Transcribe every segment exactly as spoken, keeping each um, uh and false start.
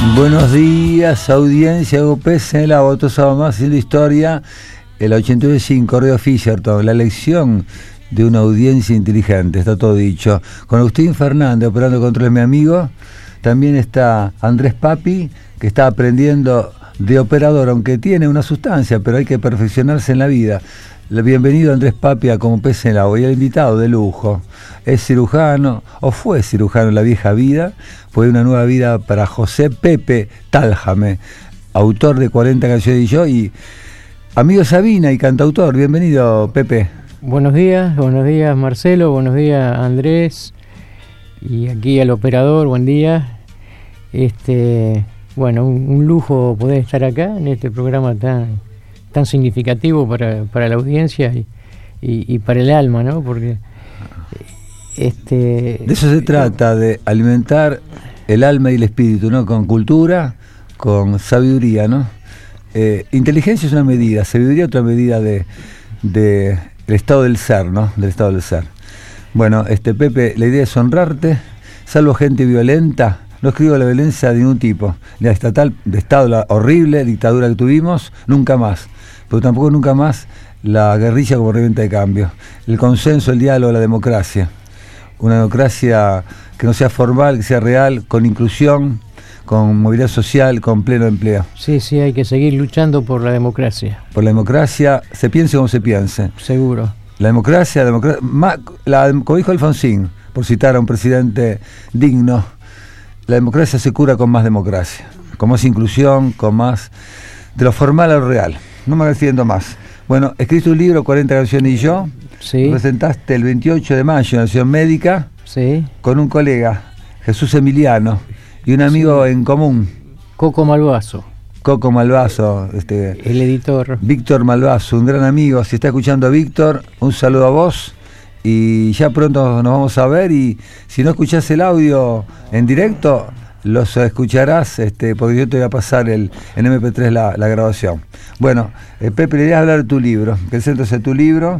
Buenos días, audiencia, Hugo Pérez en el agua, otro sábado más haciendo historia, el ochenta y nueve punto cinco, Radio Fisherton, la elección de una audiencia inteligente, está todo dicho. Con Agustín Fernández operando controles, mi amigo, también está Andrés Papi, que está aprendiendo de operador, aunque tiene una sustancia, pero hay que perfeccionarse en la vida. Bienvenido Andrés Papi a Como Pez en el agua, y el invitado de lujo, es cirujano, o fue cirujano en la vieja vida, fue una nueva vida para José Pepe Táljame, autor de cuarenta canciones y yo, y amigo Sabina y cantautor. Bienvenido, Pepe. Buenos días, buenos días Marcelo, buenos días Andrés, y aquí al operador, buen día. Este, bueno, un, un lujo poder estar acá en este programa tan... tan significativo para, para la audiencia y, y, y para el alma, ¿no? Porque este de eso se trata, de alimentar el alma y el espíritu, ¿no? Con cultura, con sabiduría, ¿no? Eh, inteligencia es una medida, sabiduría otra medida de, de el estado del ser, ¿no? Del estado del ser. Bueno, este Pepe, la idea es honrarte, salvo gente violenta. No escribo la violencia de ningún tipo, la estatal, de Estado, la horrible dictadura que tuvimos, nunca más. Pero tampoco nunca más la guerrilla como herramienta de cambio. El consenso, el diálogo, la democracia. Una democracia que no sea formal, que sea real, con inclusión, con movilidad social, con pleno empleo. Sí, sí, hay que seguir luchando por la democracia. Por la democracia, se piense como se piense. Seguro. La democracia, la democracia más, la, como dijo Alfonsín, por citar a un presidente digno, la democracia se cura con más democracia, con más inclusión, con más de lo formal a lo real. No me extiendo más. Bueno, escribiste un libro, cuarenta canciones y yo. Sí. Presentaste el veintiocho de mayo en la Ciudad Médica. Sí. Con un colega, Jesús Emiliano, y un amigo sí. en común. Coco Malvaso. Coco Malvaso. Este, el editor. Víctor Malvaso, un gran amigo. Si está escuchando a Víctor, un saludo a vos. Y ya pronto nos vamos a ver, y si no escuchás el audio en directo, los escucharás, este, porque yo te voy a pasar el, en eme pe tres la, la grabación. Bueno, eh, Pepe, le voy a hablar de tu libro, que centres tu libro.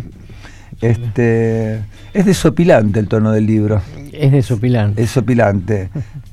Este, es desopilante el tono del libro. Es desopilante. Es desopilante.